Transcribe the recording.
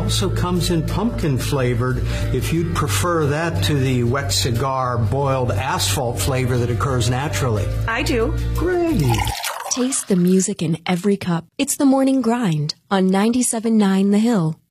also comes in pumpkin flavored if you'd prefer that to the wet cigar boiled asphalt flavor that occurs naturally. I do. Great. Taste the music in every cup. It's the Morning Grind on 97.9 The Hill.